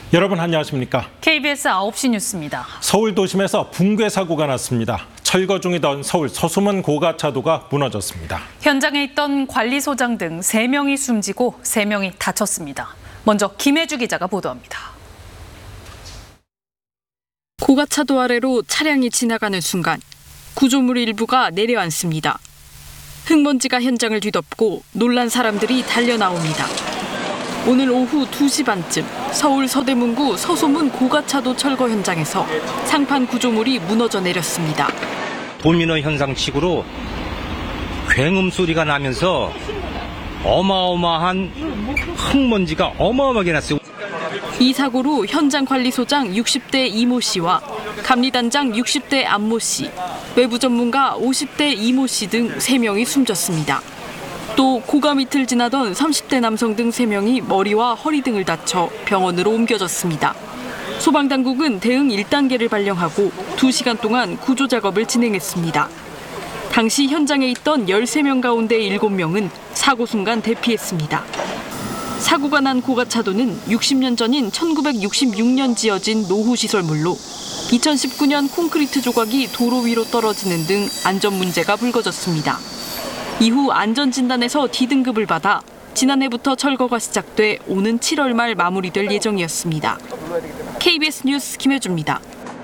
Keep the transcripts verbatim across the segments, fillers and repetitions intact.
여러분 안녕하십니까? 케이비에스 아홉 시 뉴스입니다. 서울 도심에서 붕괴 사고가 났습니다. 철거 중이던 서울 서수문 고가차도가 무너졌습니다. 현장에 있던 관리소장 등 세 명이 숨지고 세 명이 다쳤습니다. 먼저 김혜주 기자가 보도합니다. 고가차도 아래로 차량이 지나가는 순간 구조물 일부가 내려앉습니다. 흙먼지가 현장을 뒤덮고 놀란 사람들이 달려나옵니다. 오늘 오후 두 시 반쯤 서울 서대문구 서소문 고가차도 철거 현장에서 상판 구조물이 무너져 내렸습니다. 도미노 현상식으로 굉음 소리가 나면서 어마어마한 흙먼지가 어마어마하게 났어요. 이 사고로 현장 관리소장 육십 대 이모 씨와 감리단장 육십 대 안모 씨, 외부 전문가 오십 대 이모 씨 등 세 명이 숨졌습니다. 또 고가 밑을 지나던 삼십 대 남성 등 세 명이 머리와 허리 등을 다쳐 병원으로 옮겨졌습니다. 소방당국은 대응 일 단계를 발령하고 두 시간 동안 구조 작업을 진행했습니다. 당시 현장에 있던 열세 명 가운데 일곱 명은 사고 순간 대피했습니다. 사고가 난 고가차도는 육십 년 전인 천구백육십육 년 지어진 노후시설물로 이천십구 년 콘크리트 조각이 도로 위로 떨어지는 등 안전 문제가 불거졌습니다. 이후 안전진단에서 D등급을 받아 지난해부터 철거가 시작돼 오는 칠월 말 마무리될 예정이었습니다. 케이비에스 뉴스 김혜주입니다.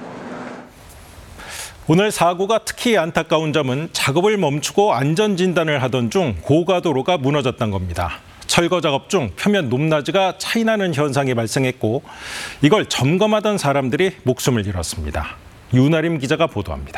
오늘 사고가 특히 안타까운 점은 작업을 멈추고 안전진단을 하던 중 고가도로가 무너졌던 겁니다. 철거 작업 중 표면 높낮이가 차이나는 현상이 발생했고 이걸 점검하던 사람들이 목숨을 잃었습니다. 윤아림 기자가 보도합니다.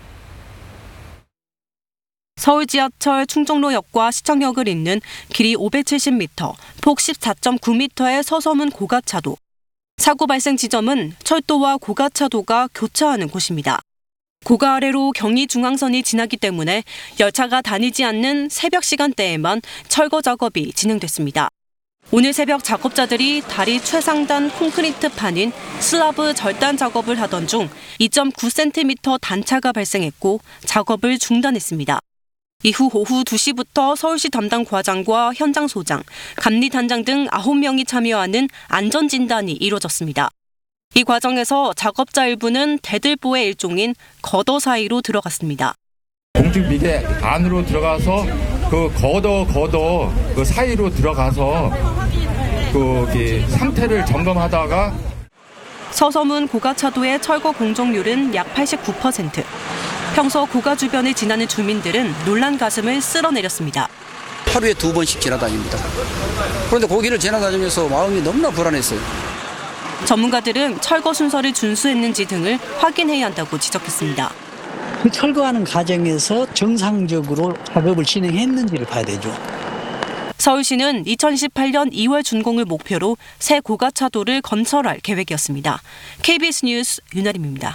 서울 지하철 충정로역과 시청역을 잇는 길이 오백칠십 미터, 폭 십사 점 구 미터의 서서문 고가차도. 사고 발생 지점은 철도와 고가차도가 교차하는 곳입니다. 고가 아래로 경의중앙선이 지나기 때문에 열차가 다니지 않는 새벽 시간대에만 철거 작업이 진행됐습니다. 오늘 새벽 작업자들이 다리 최상단 콘크리트 판인 슬라브 절단 작업을 하던 중 이 점 구 센티미터 단차가 발생했고 작업을 중단했습니다. 이후 오후 두 시부터 서울시 담당 과장과 현장 소장, 감리단장 등 아홉 명이 참여하는 안전진단이 이루어졌습니다. 이 과정에서 작업자 일부는 대들보의 일종인 거더 사이로 들어갔습니다. 공중 밑에 안으로 들어가서 그 거더 거더 그 사이로 들어가서 그 상태를 점검하다가 서서문 고가차도의 철거 공정률은 약 팔십구 퍼센트. 평소 고가 주변을 지나는 주민들은 놀란 가슴을 쓸어내렸습니다. 하루에 두 번씩 지나다닙니다. 그런데 거기를 지나다니면서 마음이 너무나 불안했어요. 전문가들은 철거 순서를 준수했는지 등을 확인해야 한다고 지적했습니다. 그 철거하는 과정에서 정상적으로 작업을 진행했는지를 봐야 되죠. 서울시는 이천이십팔 년 이월 준공을 목표로 새 고가차도를 건설할 계획이었습니다. 케이비에스 뉴스 윤아림입니다.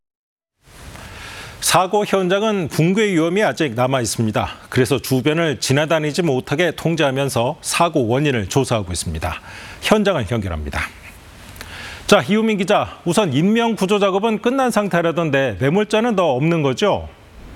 사고 현장은 붕괴 위험이 아직 남아 있습니다. 그래서 주변을 지나다니지 못하게 통제하면서 사고 원인을 조사하고 있습니다. 현장을 연결합니다. 자, 이우민 기자, 우선 인명 구조 작업은 끝난 상태라던데 매몰자는 더 없는 거죠?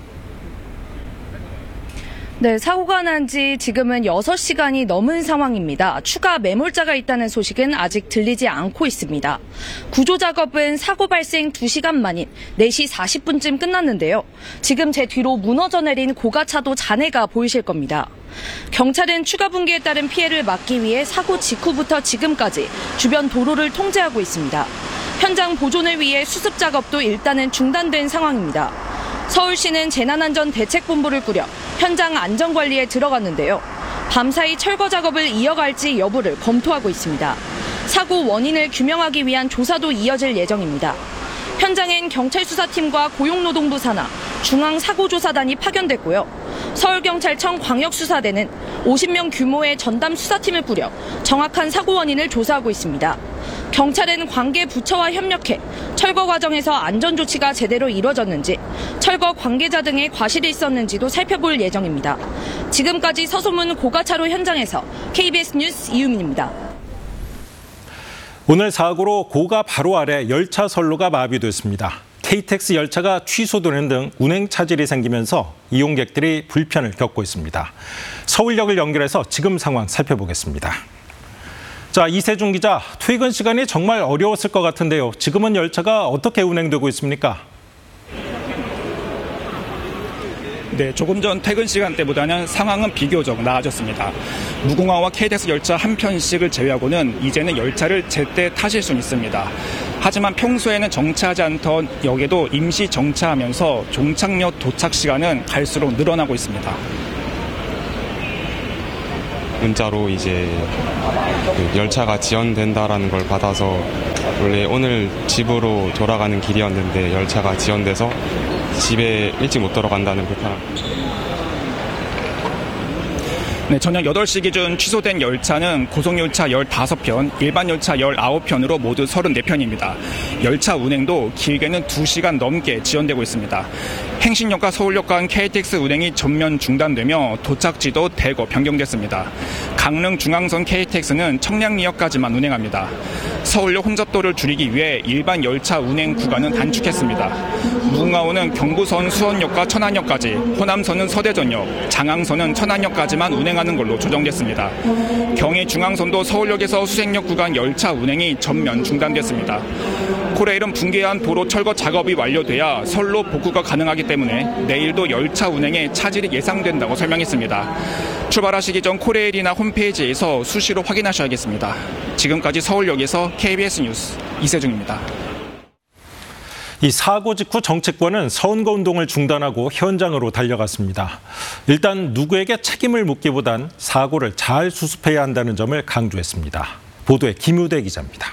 네, 사고가 난 지 지금은 여섯 시간이 넘은 상황입니다. 추가 매몰자가 있다는 소식은 아직 들리지 않고 있습니다. 구조 작업은 사고 발생 두 시간 만인 네 시 사십 분쯤 끝났는데요. 지금 제 뒤로 무너져 내린 고가차도 잔해가 보이실 겁니다. 경찰은 추가 붕괴에 따른 피해를 막기 위해 사고 직후부터 지금까지 주변 도로를 통제하고 있습니다. 현장 보존을 위해 수습 작업도 일단은 중단된 상황입니다. 서울시는 재난안전대책본부를 꾸려 현장 안전관리에 들어갔는데요. 밤사이 철거 작업을 이어갈지 여부를 검토하고 있습니다. 사고 원인을 규명하기 위한 조사도 이어질 예정입니다. 현장엔 경찰수사팀과 고용노동부 산하, 중앙사고조사단이 파견됐고요. 서울경찰청 광역수사대는 오십 명 규모의 전담 수사팀을 꾸려 정확한 사고 원인을 조사하고 있습니다. 경찰은 관계 부처와 협력해 철거 과정에서 안전조치가 제대로 이루어졌는지, 철거 관계자 등의 과실이 있었는지도 살펴볼 예정입니다. 지금까지 서소문 고가차로 현장에서 케이비에스 뉴스 이유민입니다. 오늘 사고로 고가 바로 아래 열차 선로가 마비됐습니다. 케이티엑스 열차가 취소되는 등 운행 차질이 생기면서 이용객들이 불편을 겪고 있습니다. 서울역을 연결해서 지금 상황 살펴보겠습니다. 자, 자, 이세중 기자, 퇴근 시간이 정말 어려웠을 것 같은데요. 지금은 열차가 어떻게 운행되고 있습니까? 네, 조금 전 퇴근 시간대보다는 상황은 비교적 나아졌습니다. 무궁화와 케이티엑스 열차 한 편씩을 제외하고는 이제는 열차를 제때 타실 수 있습니다. 하지만 평소에는 정차하지 않던 역에도 임시 정차하면서 종착역 도착 시간은 갈수록 늘어나고 있습니다. 문자로 이제 그 열차가 지연된다라는 걸 받아서 원래 오늘 집으로 돌아가는 길이었는데 열차가 지연돼서 집에 일찍 못 돌아간다는 불편함. 네, 저녁 여덟 시 기준 취소된 열차는 고속열차 열다섯 편, 일반 열차 열아홉 편으로 모두 서른네 편입니다. 열차 운행도 길게는 두 시간 넘게 지연되고 있습니다. 행신역과 서울역 간 케이티엑스 운행이 전면 중단되며 도착지도 대거 변경됐습니다. 강릉 중앙선 케이티엑스는 청량리역까지만 운행합니다. 서울역 혼잡도를 줄이기 위해 일반 열차 운행 구간은 단축했습니다. 무궁화호는 경부선 수원역과 천안역까지, 호남선은 서대전역, 장항선은 천안역까지만 운행하는 걸로 조정됐습니다. 경의 중앙선도 서울역에서 수색역 구간 열차 운행이 전면 중단됐습니다. 코레일은 붕괴한 도로 철거 작업이 완료돼야 선로 복구가 가능하기 때문에 내일도 열차 운행에 차질이 예상된다고 설명했습니다. 출발하시기 전 코레일이나 홈페이지에서 수시로 확인하셔야겠습니다. 지금까지 서울역에서 케이비에스 뉴스 이세중입니다. 이 사고 직후 정치권은 선거운동을 중단하고 현장으로 달려갔습니다. 일단 누구에게 책임을 묻기보단 사고를 잘 수습해야 한다는 점을 강조했습니다. 보도에 김우대 기자입니다.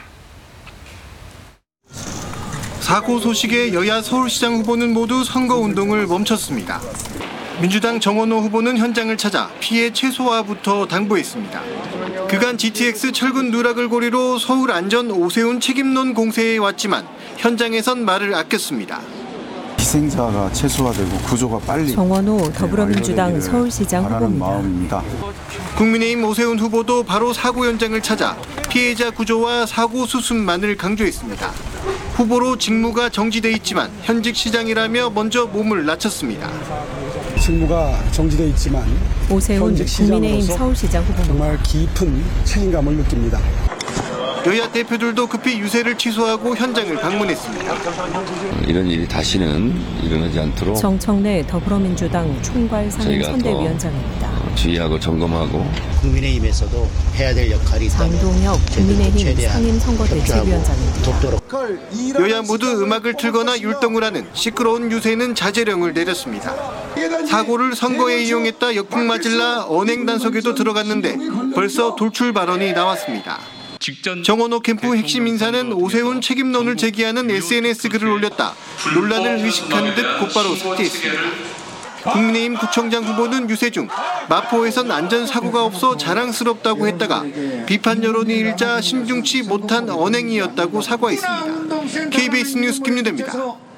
사고 소식에 여야 서울시장 후보는 모두 선거운동을 멈췄습니다. 민주당 정원호 후보는 현장을 찾아 피해 최소화부터 당부했습니다. 그간 지티엑스 철근 누락을 고리로 서울 안전 오세훈 책임론 공세에 왔지만 현장에선 말을 아꼈습니다. 희생자가 최소화되고 구조가 빨리. 정원호 더불어민주당 서울시장 후보입니다. 마음입니다. 국민의힘 오세훈 후보도 바로 사고 현장을 찾아 피해자 구조와 사고 수습만을 강조했습니다. 후보로 직무가 정지돼 있지만 현직 시장이라며 먼저 몸을 낮췄습니다. 직무가 정지돼 있지만 오세훈 국민의힘 서울시장 후보입니다. 정말 깊은 책임감을 느낍니다. 여야 대표들도 급히 유세를 취소하고 현장을 방문했습니다. 이런 일이 다시는 일어나지 않도록 정청래 더불어민주당 총괄 상임선대위원장입니다. 주의하고 점검하고 국민의힘에서도 해야 될 역할이 장동혁 국민의힘 상임선거대책위원장입니다. 여야 모두 음악을 틀거나 율동을 하는 시끄러운 유세는 자제령을 내렸습니다. 사고를 선거에 이용했다 역풍 맞을라 언행 단속에도 들어갔는데 벌써 돌출 발언이 나왔습니다. 정원호 캠프 핵심 인사는 오세훈 책임론을 제기하는 에스엔에스 글을 올렸다 논란을 의식한 듯 곧바로 삭제했습니다. 국민의힘 구청장 후보는 유세 중 마포에선 안전사고가 없어 자랑스럽다고 했다가 비판 여론이 일자 심중치 못한 언행이었다고 사과했습니다. 케이비에스 뉴스 김유대입니다.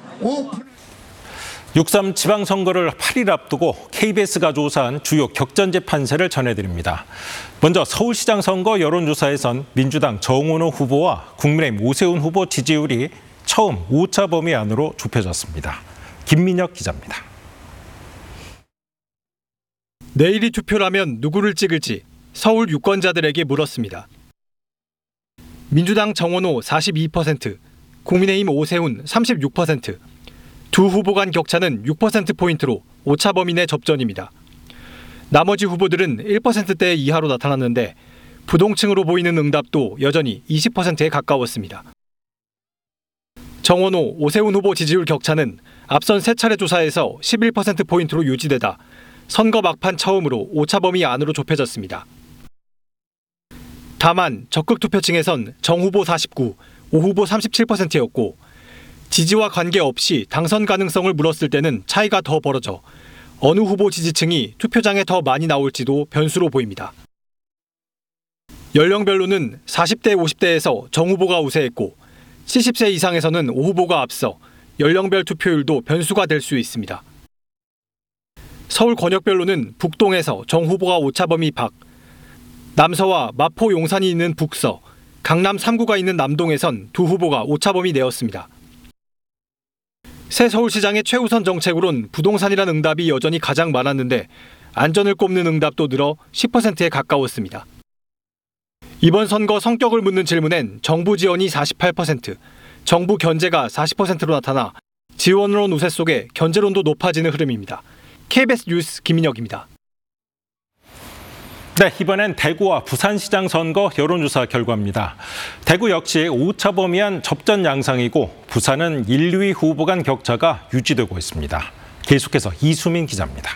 육삼 지방선거를 팔 일 앞두고 케이비에스가 조사한 주요 격전지 판세를 전해드립니다. 먼저 서울시장 선거 여론조사에선 민주당 정원호 후보와 국민의힘 오세훈 후보 지지율이 처음 오차 범위 안으로 좁혀졌습니다. 김민혁 기자입니다. 내일이 투표라면 누구를 찍을지 서울 유권자들에게 물었습니다. 민주당 정원호 사십이 퍼센트, 국민의힘 오세훈 삼십육 퍼센트, 두 후보 간 격차는 육 퍼센트포인트로 오차 범위 내 접전입니다. 나머지 후보들은 일 퍼센트대 이하로 나타났는데 부동층으로 보이는 응답도 여전히 이십 퍼센트에 가까웠습니다. 정원호, 오세훈 후보 지지율 격차는 앞선 세 차례 조사에서 십일 퍼센트포인트로 유지되다 선거 막판 처음으로 오차 범위 안으로 좁혀졌습니다. 다만 적극 투표층에선 정 후보 사십구, 오 후보 삼십칠 퍼센트였고 지지와 관계없이 당선 가능성을 물었을 때는 차이가 더 벌어져 어느 후보 지지층이 투표장에 더 많이 나올지도 변수로 보입니다. 연령별로는 사십 대 오십 대에서 정 후보가 우세했고 칠십 세 이상에서는 오 후보가 앞서 연령별 투표율도 변수가 될 수 있습니다. 서울 권역별로는 북동에서 정 후보가 오차범위 밖, 남서와 마포 용산이 있는 북서, 강남 삼 구가 있는 남동에선 두 후보가 오차범위 내였습니다. 새 서울시장의 최우선 정책으론 부동산이란 응답이 여전히 가장 많았는데 안전을 꼽는 응답도 늘어 십 퍼센트에 가까웠습니다. 이번 선거 성격을 묻는 질문엔 정부 지원이 사십팔 퍼센트, 정부 견제가 사십 퍼센트로 나타나 지원론 우세 속에 견제론도 높아지는 흐름입니다. 케이비에스 뉴스 김민혁입니다. 네, 이번엔 대구와 부산시장 선거 여론조사 결과입니다. 대구 역시 오차 범위한 접전 양상이고 부산은 일, 이 위 후보 간 격차가 유지되고 있습니다. 계속해서 이수민 기자입니다.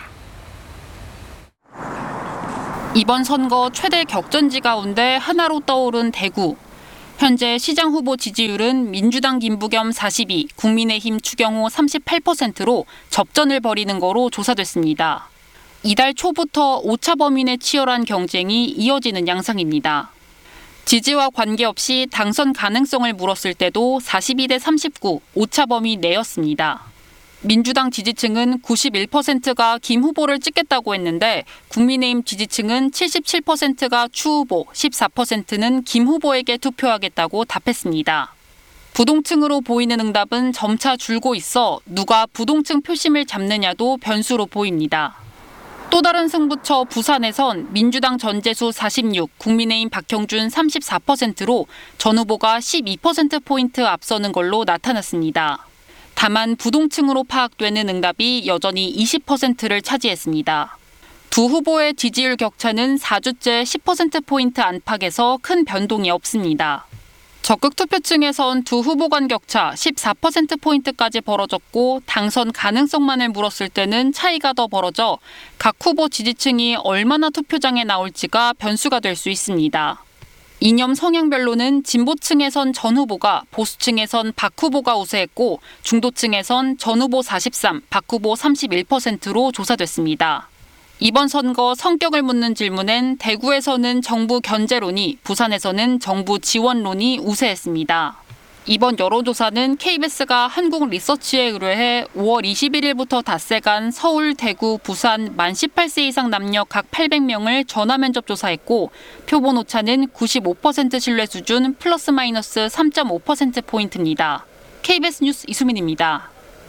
이번 선거 최대 격전지 가운데 하나로 떠오른 대구. 현재 시장 후보 지지율은 민주당 김부겸 사십이, 국민의힘 추경호 삼십팔 퍼센트로 접전을 벌이는 거로 조사됐습니다. 이달 초부터 오차 범위 내 치열한 경쟁이 이어지는 양상입니다. 지지와 관계없이 당선 가능성을 물었을 때도 사십이 대 삼십구, 오차 범위 내였습니다. 민주당 지지층은 구십일 퍼센트가 김 후보를 찍겠다고 했는데 국민의힘 지지층은 칠십칠 퍼센트가 추 후보, 십사 퍼센트는 김 후보에게 투표하겠다고 답했습니다. 부동층으로 보이는 응답은 점차 줄고 있어 누가 부동층 표심을 잡느냐도 변수로 보입니다. 또 다른 승부처 부산에선 민주당 전재수 사십육, 국민의힘 박형준 삼십사 퍼센트로 전 후보가 십이 퍼센트포인트 앞서는 걸로 나타났습니다. 다만 부동층으로 파악되는 응답이 여전히 이십 퍼센트를 차지했습니다. 두 후보의 지지율 격차는 사 주째 십 퍼센트포인트 안팎에서 큰 변동이 없습니다. 적극 투표층에선 두 후보 간 격차 십사 퍼센트포인트까지 벌어졌고 당선 가능성만을 물었을 때는 차이가 더 벌어져 각 후보 지지층이 얼마나 투표장에 나올지가 변수가 될 수 있습니다. 이념 성향별로는 진보층에선 전 후보가, 보수층에선 박 후보가 우세했고 중도층에선 전 후보 사십삼, 박 후보 삼십일 퍼센트로 조사됐습니다. 이번 선거 성격을 묻는 질문엔 대구에서는 정부 견제론이, 부산에서는 정부 지원론이 우세했습니다. 이번 여론조사는 케이비에스가 한국리서치에 의뢰해 오월 이십일일부터 닷새간 서울, 대구, 부산 만 십팔 세 이상 남녀 각 팔백 명을 전화 면접 조사했고 표본 오차는 구십오 퍼센트 신뢰 수준 플러스 마이너스 삼 점 오 퍼센트포인트입니다. 케이비에스 뉴스 이수민입니다.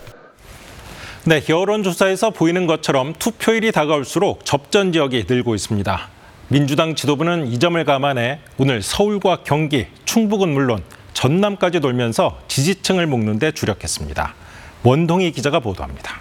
네, 여론조사에서 보이는 것처럼 투표일이 다가올수록 접전 지역이 늘고 있습니다. 민주당 지도부는 이 점을 감안해 오늘 서울과 경기, 충북은 물론 전남까지 돌면서 지지층을 묶는 데 주력했습니다. 원동희 기자가 보도합니다.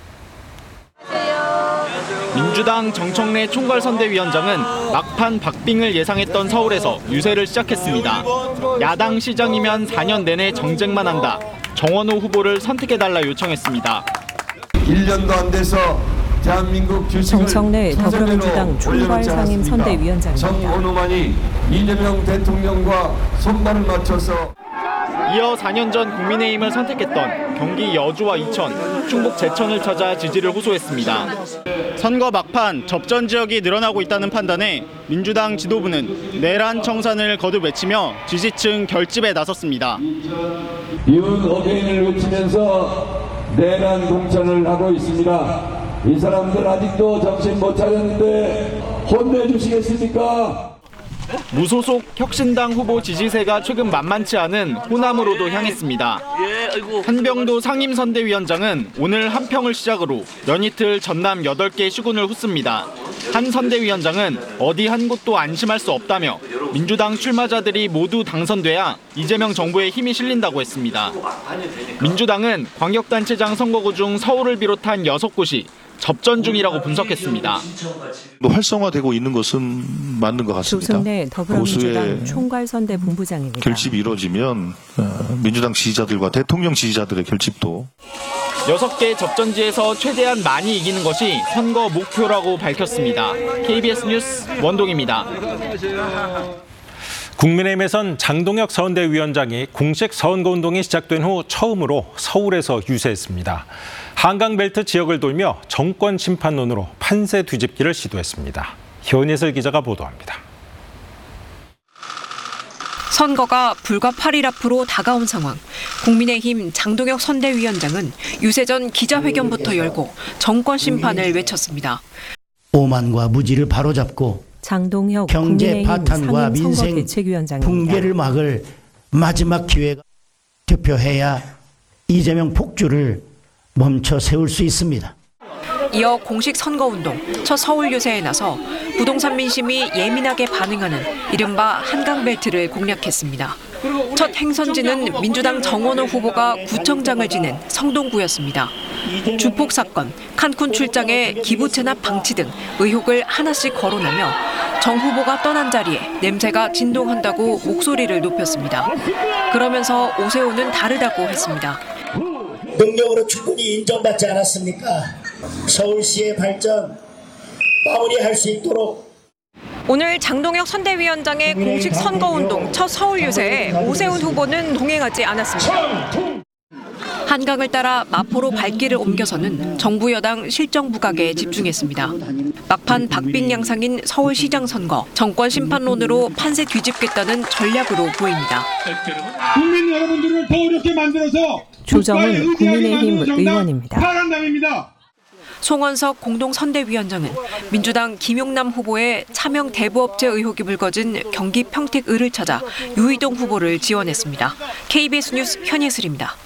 민주당 정청래 총괄선대위원장은 막판 박빙을 예상했던 서울에서 유세를 시작했습니다. 야당 시장이면 사 년 내내 정쟁만 한다. 정원호 후보를 선택해달라 요청했습니다. 일 년도 안 돼서 대한민국 주식을 정청래 더불어민주당 총괄상임선대위원장입니다. 정원호만이 이재명 대통령과 손발을 맞춰서 이어 사 년 전 국민의힘을 선택했던 경기 여주와 이천, 충북 제천을 찾아 지지를 호소했습니다. 선거 막판 접전 지역이 늘어나고 있다는 판단에 민주당 지도부는 내란 청산을 거듭 외치며 지지층 결집에 나섰습니다. 이웃 어게인을 외치면서 내란 공천을 하고 있습니다. 이 사람들 아직도 정신 못 차렸는데 혼내주시겠습니까? 무소속 혁신당 후보 지지세가 최근 만만치 않은 호남으로도 향했습니다. 한병도 상임선대위원장은 오늘 한평을 시작으로 연이틀 전남 여덟 개 시군을 훑습니다. 한 선대위원장은 어디 한 곳도 안심할 수 없다며 민주당 출마자들이 모두 당선돼야 이재명 정부에 힘이 실린다고 했습니다. 민주당은 광역단체장 선거구 중 서울을 비롯한 여섯 곳이 접전 중이라고 분석했습니다. 활성화되고 있는 것은 맞는 것 같습니다. 조승래 더불어민주당 총괄선대 본부장입니다. 결집이 이루어지면 민주당 지지자들과 대통령 지지자들의 결집도 여섯 개 접전지에서 최대한 많이 이기는 것이 선거 목표라고 밝혔습니다. 케이비에스 뉴스 원동입니다. 국민의힘에선 장동혁 선대위원장이 공식 선거운동이 시작된 후 처음으로 서울에서 유세했습니다. 한강벨트 지역을 돌며 정권 심판론으로 판세 뒤집기를 시도했습니다. 현예슬 기자가 보도합니다. 선거가 불과 팔 일 앞으로 다가온 상황. 국민의힘 장동혁 선대위원장은 유세 전 기자회견부터 열고 정권 심판을 외쳤습니다. 오만과 무지를 바로잡고 장동혁 경제 파탄과 민생 붕괴를 막을 마지막 기회가 투표해야 이재명 폭주를 멈춰 세울 수 있습니다. 이어 공식 선거운동 첫 서울 유세에 나서 부동산 민심이 예민하게 반응하는 이른바 한강벨트를 공략했습니다. 첫 행선지는 민주당 정원호 후보가 구청장을 지낸 성동구였습니다. 주폭 사건, 칸쿤 출장에 기부 체납 방치 등 의혹을 하나씩 거론하며 정 후보가 떠난 자리에 냄새가 진동한다고 목소리를 높였습니다. 그러면서 오세훈은 다르다고 했습니다. 능력으로 충분히 인정받지 않았습니까? 서울시의 발전 마무리할 수 있도록. 오늘 장동혁 선대위원장의 공식 선거운동 첫 서울 유세에 오세훈 후보는 동행하지 않았습니다. 한강을 따라 마포로 발길을 옮겨서는 정부 여당 실정 부각에 집중했습니다. 막판 박빙 양상인 서울시장 선거, 정권 심판론으로 판세 뒤집겠다는 전략으로 보입니다. 국민 여러분들을 더 어렵게 만들어서 조정은 국민의힘 의원입니다. 바란당입니다. 송원석 공동선대위원장은 민주당 김용남 후보의 차명 대부업체 의혹이 불거진 경기 평택을을 찾아 유이동 후보를 지원했습니다. 케이비에스 뉴스 현예슬입니다.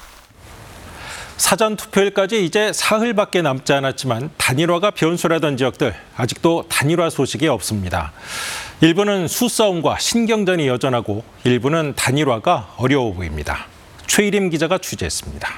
사전투표일까지 이제 사흘밖에 남지 않았지만 단일화가 변수라던 지역들 아직도 단일화 소식이 없습니다. 일부는 수싸움과 신경전이 여전하고 일부는 단일화가 어려워 보입니다. 최일임 기자가 취재했습니다.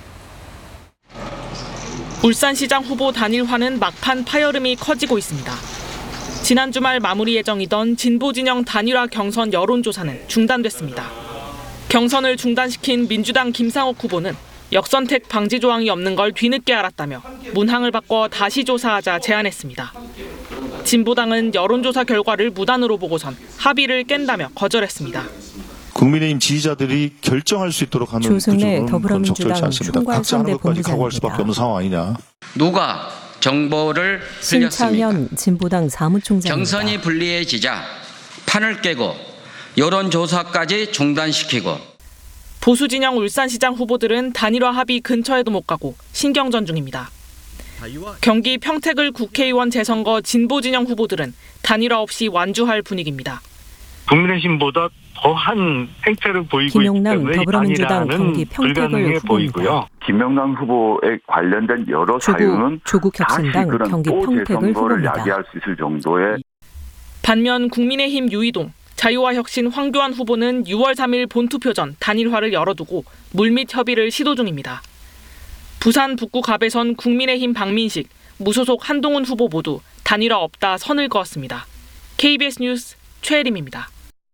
울산시장 후보 단일화는 막판 파열음이 커지고 있습니다. 지난 주말 마무리 예정이던 진보진영 단일화 경선 여론조사는 중단됐습니다. 경선을 중단시킨 민주당 김상욱 후보는 역선택 방지 조항이 없는 걸 뒤늦게 알았다며 문항을 바꿔 다시 조사하자 제안했습니다. 진보당은 여론조사 결과를 무단으로 보고선 합의를 깬다며 거절했습니다. 국민의힘 지지자들이 결정할 수 있도록 하는 조승래 더불어민주당 총괄선대 각오할 수밖에 없는 상황 아니냐. 누가 정보를 흘렸습니까? 신창현 진보당 사무총장입니다. 경선이 불리해지자 판을 깨고 여론조사까지 중단시키고 보수 진영 울산시장 후보들은 단일화 합의 근처에도 못 가고 신경전 중입니다. 경기 평택을 국회의원 재선거 진보 진영 후보들은 단일화 없이 완주할 분위기입니다. 국민의힘보다 더한 행태를 보이고 있기 때문에 더불어민주당 경기 평택을 보이고요. 김영남 후보에 관련된 여러 조국, 사유는 조국 혁신당 다시 경기 또 평택을 재선거를 후보입니다. 야기할 수 있을 정도의. 반면 국민의힘 유이동, 자유와혁신 황교안 후보는 유월 삼일 본투표 전 단일화를 열어두고 물밑 협의를 시도 중입니다. 부산 북구 갑에선 국민의힘 박민식, 무소속 한동훈 후보 모두 단일화 없다 선을 그었습니다. 케이비에스 뉴스 최혜림입니다.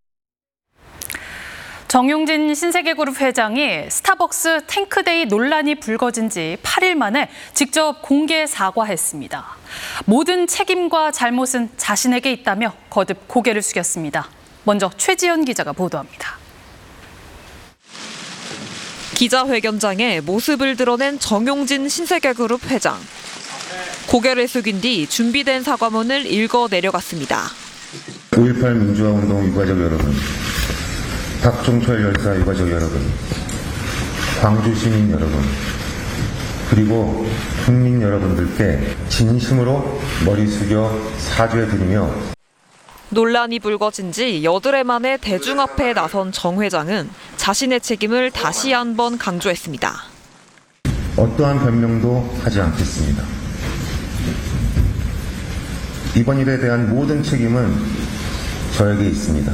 정용진 신세계그룹 회장이 스타벅스 탱크데이 논란이 불거진 지 팔 일 만에 직접 공개 사과했습니다. 모든 책임과 잘못은 자신에게 있다며 거듭 고개를 숙였습니다. 먼저 최지연 기자가 보도합니다. 기자회견장에 모습을 드러낸 정용진 신세계그룹 회장. 고개를 숙인 뒤 준비된 사과문을 읽어 내려갔습니다. 오일팔 민주화운동 유가족 여러분, 박종철 열사 유가족 여러분, 광주 시민 여러분, 그리고 국민 여러분들께 진심으로 머리 숙여 사죄드리며 논란이 불거진 지 여드레 만에 대중 앞에 나선 정 회장은 자신의 책임을 다시 한번 강조했습니다. 어떠한 변명도 하지 않겠습니다. 이번 일에 대한 모든 책임은 저에게 있습니다.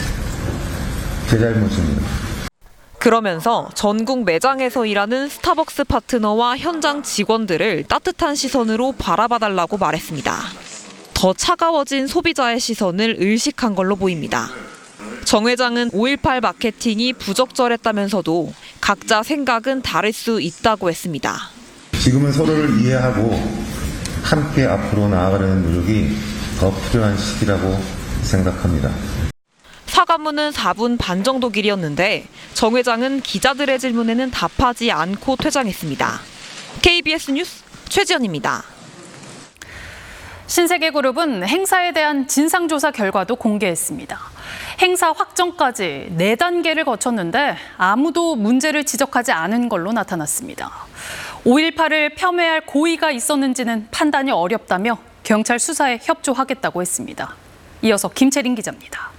제 잘못입니다. 그러면서 전국 매장에서 일하는 스타벅스 파트너와 현장 직원들을 따뜻한 시선으로 바라봐달라고 말했습니다. 더 차가워진 소비자의 시선을 의식한 걸로 보입니다. 정 회장은 오일팔 마케팅이 부적절했다면서도 각자 생각은 다를 수 있다고 했습니다. 지금은 서로를 이해하고 함께 앞으로 나아가려는 노력이 더 필요한 시기라고 생각합니다. 사과문은 사 분 반 정도 길이었는데 정 회장은 기자들의 질문에는 답하지 않고 퇴장했습니다. 케이비에스 뉴스 최지연입니다. 신세계그룹은 행사에 대한 진상조사 결과도 공개했습니다. 행사 확정까지 네 단계를 거쳤는데 아무도 문제를 지적하지 않은 걸로 나타났습니다. 오일팔을 폄훼할 고의가 있었는지는 판단이 어렵다며 경찰 수사에 협조하겠다고 했습니다. 이어서 김채린 기자입니다.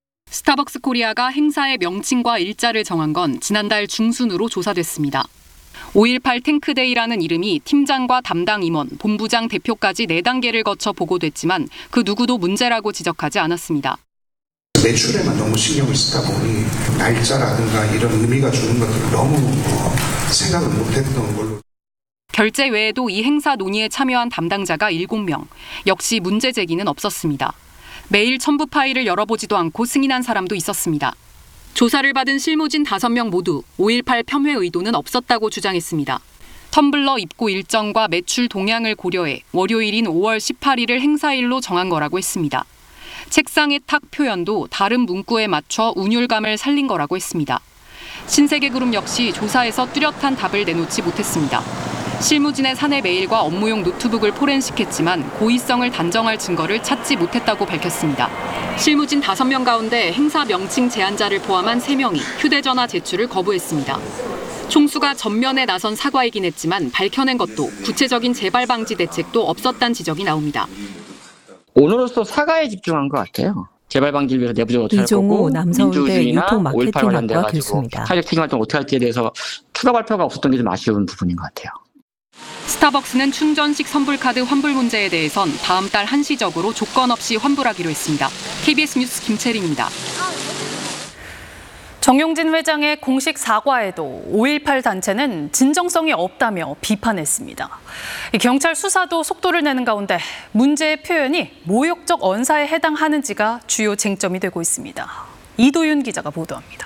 스타벅스 코리아가 행사의 명칭과 일자를 정한 건 지난달 중순으로 조사됐습니다. 오일팔 탱크데이라는 이름이 팀장과 담당 임원, 본부장, 대표까지 네 단계를 거쳐 보고됐지만 그 누구도 문제라고 지적하지 않았습니다. 매출에만 너무 신경을 쓰다 보니 날짜라든가 이런 의미가 주는 것들을 너무 생각을 못했던 걸로. 결제 외에도 이 행사 논의에 참여한 담당자가 일곱 명. 역시 문제 제기는 없었습니다. 매일 첨부 파일을 열어보지도 않고 승인한 사람도 있었습니다. 조사를 받은 실무진 다섯 명 모두 오일팔 폄훼 의도는 없었다고 주장했습니다. 텀블러 입고 일정과 매출 동향을 고려해 월요일인 오월 십팔일을 행사일로 정한 거라고 했습니다. 책상의 탁 표현도 다른 문구에 맞춰 운율감을 살린 거라고 했습니다. 신세계그룹 역시 조사에서 뚜렷한 답을 내놓지 못했습니다. 실무진의 사내 메일과 업무용 노트북을 포렌식했지만 고의성을 단정할 증거를 찾지 못했다고 밝혔습니다. 실무진 다섯 명 가운데 행사 명칭 제안자를 포함한 세 명이 휴대전화 제출을 거부했습니다. 총수가 전면에 나선 사과이긴 했지만 밝혀낸 것도 구체적인 재발 방지 대책도 없었다는 지적이 나옵니다. 오늘로써 사과에 집중한 것 같아요. 재발 방지를 위해서 내부적으로 어떻게 할 이종우 거고 남서울대 유통마케팅학과 교수입니다. 사회적 책임 활동 어떻게 할지에 대해서 추가 발표가 없었던 게 좀 아쉬운 부분인 것 같아요. 스타벅스는 충전식 선불카드 환불 문제에 대해선 다음 달 한시적으로 조건 없이 환불하기로 했습니다. 케이비에스 뉴스 김채린입니다. 정용진 회장의 공식 사과에도 오일팔 단체는 진정성이 없다며 비판했습니다. 경찰 수사도 속도를 내는 가운데 문제의 표현이 모욕적 언사에 해당하는지가 주요 쟁점이 되고 있습니다. 이도윤 기자가 보도합니다.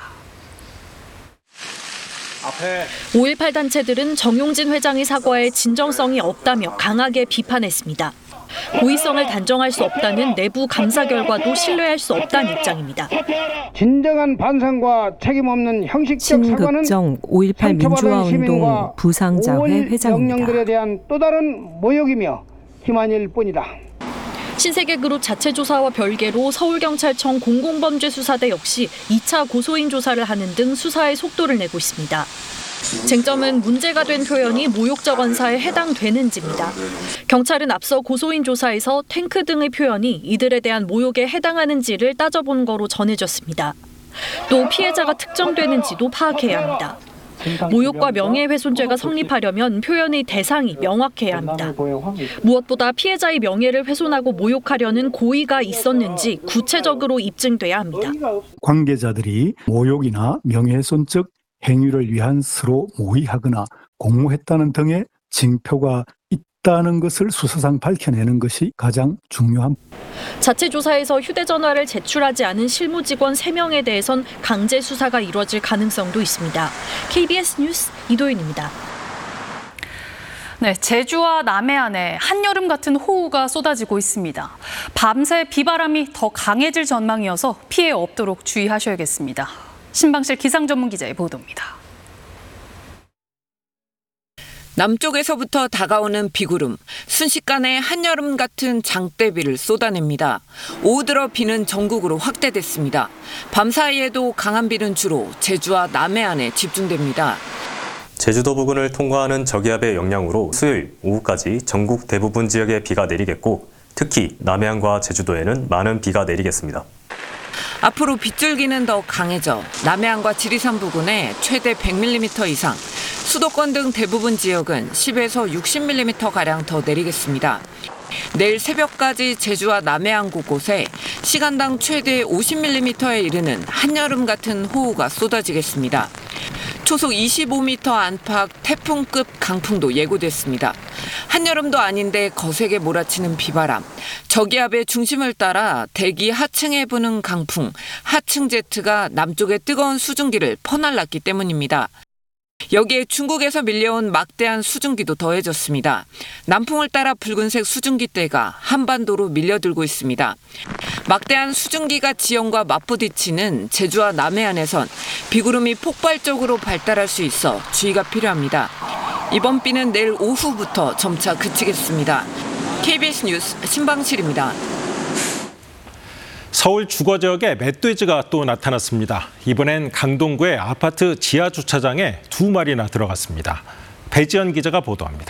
오일팔 단체들은 정용진 회장의 사과에 진정성이 없다며 강하게 비판했습니다. 고의성을 단정할 수 없다는 내부 감사 결과도 신뢰할 수 없다는 입장입니다. 진정한 반성과 책임 없는 형식적 사과는 신극정 오일팔 민주화 운동 부상자회 회장입니다. 명령들에 대한 또 다른 모욕이며 기만일 뿐이다. 신세계그룹 자체 조사와 별개로 서울경찰청 공공범죄수사대 역시 이 차 고소인 조사를 하는 등 수사에 속도를 내고 있습니다. 쟁점은 문제가 된 표현이 모욕적 언사에 해당되는지입니다. 경찰은 앞서 고소인 조사에서 탱크 등의 표현이 이들에 대한 모욕에 해당하는지를 따져본 거로 전해졌습니다. 또 피해자가 특정되는지도 파악해야 합니다. 모욕과 명예훼손죄가 성립하려면 표현의 대상이 명확해야 합니다. 무엇보다 피해자의 명예를 훼손하고 모욕하려는 고의가 있었는지 구체적으로 입증돼야 합니다. 관계자들이 모욕이나 명예훼손적 행위를 위한 서로 모의하거나 공모했다는 등의 징표가 있다는 것을 수사상 밝혀내는 것이 가장 중요합니다. 자체 조사에서 휴대전화를 제출하지 않은 실무직원 세 명에 대해선 강제 수사가 이뤄질 가능성도 있습니다. 케이비에스 뉴스 이도윤입니다. 네, 제주와 남해안에 한여름 같은 호우가 쏟아지고 있습니다. 밤새 비바람이 더 강해질 전망이어서 피해 없도록 주의하셔야겠습니다. 신방실 기상전문기자의 보도입니다. 남쪽에서부터 다가오는 비구름, 순식간에 한여름 같은 장대비를 쏟아냅니다. 오후 들어 비는 전국으로 확대됐습니다. 밤사이에도 강한 비는 주로 제주와 남해안에 집중됩니다. 제주도 부근을 통과하는 저기압의 영향으로 수요일 오후까지 전국 대부분 지역에 비가 내리겠고 특히 남해안과 제주도에는 많은 비가 내리겠습니다. 앞으로 빗줄기는 더 강해져 남해안과 지리산 부근에 최대 백 밀리미터 이상, 수도권 등 대부분 지역은 십에서 육십 밀리미터가량 더 내리겠습니다. 내일 새벽까지 제주와 남해안 곳곳에 시간당 최대 오십 밀리미터에 이르는 한여름 같은 호우가 쏟아지겠습니다. 초속 이십오 미터 안팎 태풍급 강풍도 예고됐습니다. 한여름도 아닌데 거세게 몰아치는 비바람, 저기압의 중심을 따라 대기 하층에 부는 강풍, 하층 제트가 남쪽의 뜨거운 수증기를 퍼날랐기 때문입니다. 여기에 중국에서 밀려온 막대한 수증기도 더해졌습니다. 남풍을 따라 붉은색 수증기대가 한반도로 밀려들고 있습니다. 막대한 수증기가 지형과 맞부딪히는 제주와 남해안에선 비구름이 폭발적으로 발달할 수 있어 주의가 필요합니다. 이번 비는 내일 오후부터 점차 그치겠습니다. 케이비에스 뉴스 신방실입니다. 서울 주거 지역에 멧돼지가 또 나타났습니다. 이번엔 강동구의 아파트 지하 주차장에 두 마리나 들어갔습니다. 배지연 기자가 보도합니다.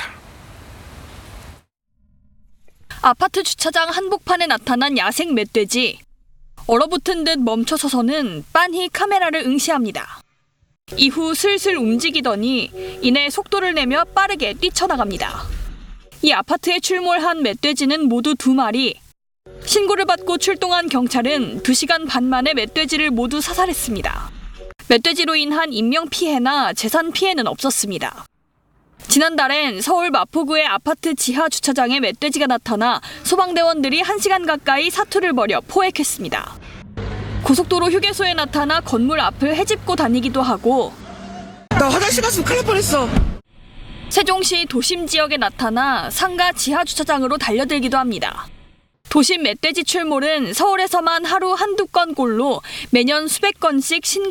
아파트 주차장 한복판에 나타난 야생 멧돼지. 얼어붙은 듯 멈춰서서는 빤히 카메라를 응시합니다. 이후 슬슬 움직이더니 이내 속도를 내며 빠르게 뛰쳐나갑니다. 이 아파트에 출몰한 멧돼지는 모두 두 마리. 신고를 받고 출동한 경찰은 두 시간 반 만에 멧돼지를 모두 사살했습니다. 멧돼지로 인한 인명피해나 재산 피해는 없었습니다. 지난달엔 서울 마포구의 아파트 지하 주차장에 멧돼지가 나타나 소방대원들이 한 시간 가까이 사투를 벌여 포획했습니다. 고속도로 휴게소에 나타나 건물 앞을 헤집고 다니기도 하고 나 화장실 갔으면 큰일 날 뻔했어. 세종시 도심 지역에 나타나 상가 지하 주차장으로 달려들기도 합니다. 도심 멧돼지 출몰은 서울에서만 하루 한두 건꼴로 매년 수백 건씩 신